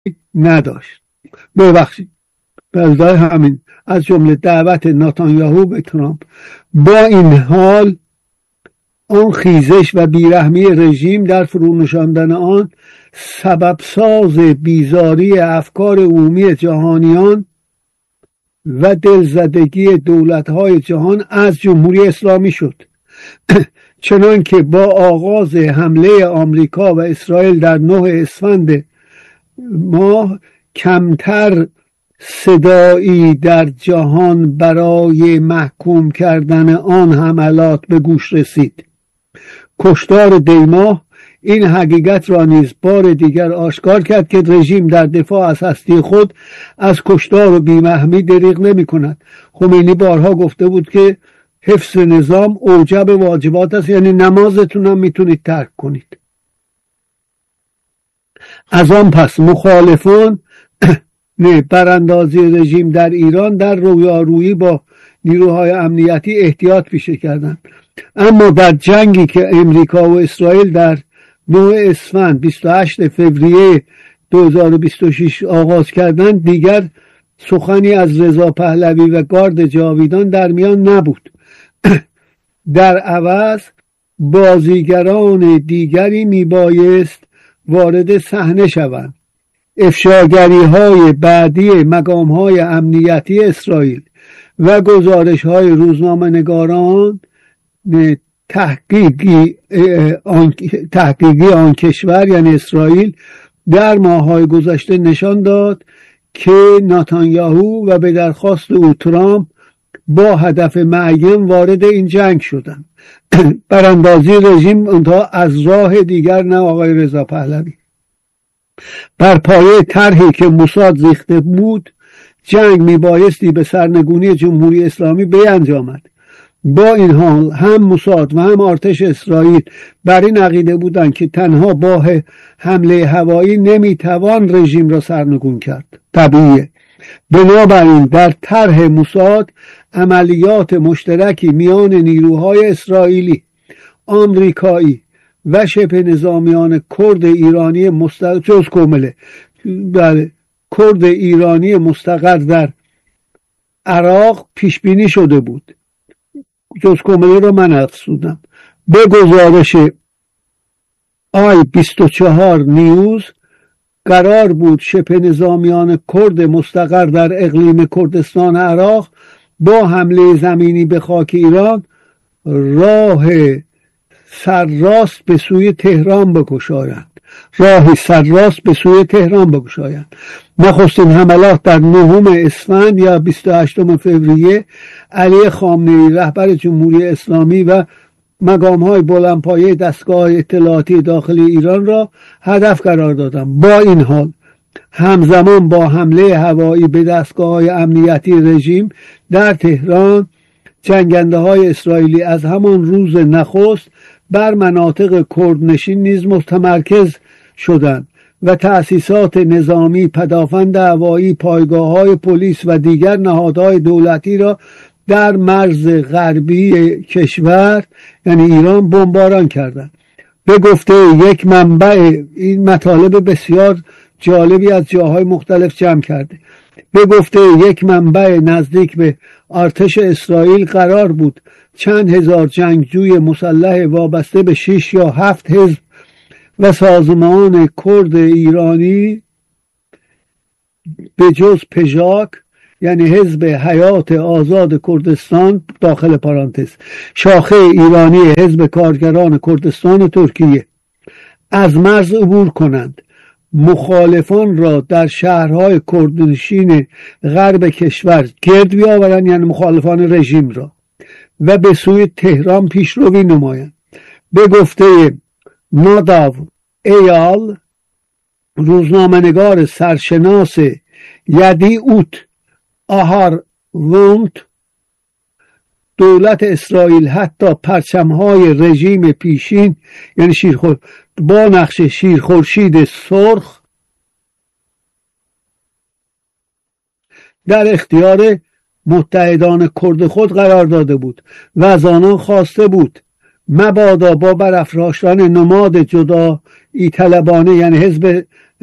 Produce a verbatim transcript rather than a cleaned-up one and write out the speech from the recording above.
نداشت. ببخشید بلدای همین از جمله دعوت نتانیاهو به ترامپ. با این حال آن خیزش و بیرحمی رژیم در فرونشاندن آن سبب ساز بیزاری افکار عمومی جهانیان و دلزدگی دولت‌های جهان از جمهوری اسلامی شد. چنان که با آغاز حمله آمریکا و اسرائیل در نه اسفند ماه کمتر صدایی در جهان برای محکوم کردن آن حملات به گوش رسید. کشتار دیماه این حقیقت را نیز بار دیگر آشکار کرد که رژیم در دفاع از هستی خود از کشتار و بی‌رحمی دریغ نمی کند. خمینی بارها گفته بود که حفظ نظام اوجب واجبات است، یعنی نمازتون هم میتونید ترک کنید. از آن پس مخالفان نه براندازی رژیم در ایران در رویارویی با نیروهای امنیتی احتیاط پیشه کردند. اما در جنگی که امریکا و اسرائیل در نه اسفند بیست و هشتم فوریه دو هزار و بیست و شش آغاز کردند، دیگر سخنی از رضا پهلوی و گارد جاویدان در میان نبود. در عوض بازیگران دیگری میبایست وارد صحنه شوند. افشاگری های بعدی مقام های امنیتی اسرائیل و گزارش های روزنامه نگاران تحقیقی آن, تحقیقی آن کشور یعنی اسرائیل در ماه‌های گذشته نشان داد که نتانیاهو و به درخواست او ترامپ با هدف معین وارد این جنگ شدند. براندازی رژیم انتها از راه دیگر نه آقای رضا پهلوی. بر پایه طرحی که موساد ریخته بود جنگ میبایستی به سرنگونی جمهوری اسلامی بیانجامد. با این حال هم موساد و هم ارتش اسرائیل بر این عقیده بودند که تنها با حمله هوایی نمیتوان رژیم را سرنگون کرد. طبیعیه. بنابراین در طرح موساد عملیات مشترکی میان نیروهای اسرائیلی، آمریکایی و شبه نظامیان کرد ایرانی مستقر جز کومله در کرد ایرانی مستقر در عراق پیش بینی شده بود. جز کومله رو من افزودم. به گزارش آی بیست و چهار نیوز قرار بود شبه نظامیان کرد مستقر در اقلیم کردستان عراق با حمله زمینی به خاک ایران راه سرراست به سوی تهران بگشایند. راه سرراست به سوی تهران بگشایند. نخستین حملات در نهم اسفند یا بیست و هشتم فوریه علی خامنه‌ای رهبر جمهوری اسلامی و مقام‌های بلندپایه دستگاه اطلاعاتی داخلی ایران را هدف قرار دادند. با این حال همزمان با حمله هوایی به دستگاه‌های امنیتی رژیم در تهران جنگنده های اسرائیلی از همان روز نخست بر مناطق کردنشین نیز متمرکز شدند و تأسیسات نظامی، پدافند هوایی، پایگاه‌های پلیس و دیگر نهادهای دولتی را در مرز غربی کشور یعنی ایران بمباران کردند. به گفته یک منبع، این مطالب بسیار جالبی از جاهای مختلف جمع کرده، به گفته یک منبع نزدیک به ارتش اسرائیل قرار بود چند هزار جنگجوی مسلح وابسته به شش یا هفت حزب و سازمان کرد ایرانی به جز پژاک یعنی حزب حیات آزاد کردستان داخل پرانتز شاخه ایرانی حزب کارگران کردستان ترکیه از مرز عبور کنند، مخالفان را در شهرهای کردنشین غرب کشور گرد بیاورند یعنی مخالفان رژیم را و به سوی تهران پیشروی نمایند. به گفته ناداو ایال روزنامه‌نگار سرشناس یدی اوت آهار وونت، دولت اسرائیل حتی پرچم‌های رژیم پیشین یعنی شیرخور با نقش شیرخورشید سرخ در اختیار متحدان کرد خود قرار داده بود و از آنان خواسته بود مبادا با برافراشتن نماد جدایی طلبانه یعنی حزب